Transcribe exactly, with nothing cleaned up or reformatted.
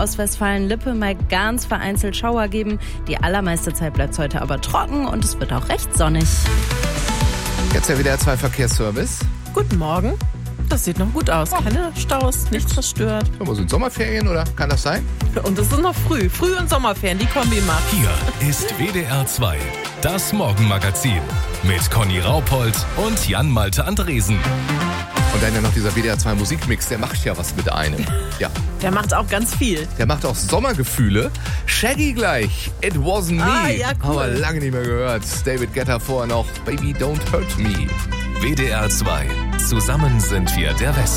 Ostwestfalen-Lippe mal ganz vereinzelt Schauer geben. Die allermeiste Zeit bleibt es heute aber trocken und es wird auch recht sonnig. Jetzt der W D R zwei Verkehrsservice. Guten Morgen. Das sieht noch gut aus. Keine Staus, nichts verstört. Aber sind Sommerferien oder kann das sein? Und es ist noch früh. Früh- und Sommerferien, die Kombi macht. Hier ist W D R zwei, das Morgenmagazin mit Conny Raupold und Jan-Malte Andresen. Und dann ja noch dieser W D R zwei Musikmix, der macht ja was mit einem. Ja. Der macht auch ganz viel. Der macht auch Sommergefühle. Shaggy gleich, It Wasn't Me. Ah, ja, cool. Haben wir lange nicht mehr gehört. David Guetta vorher noch, Baby Don't Hurt Me. W D R zwei, zusammen sind wir der Westen.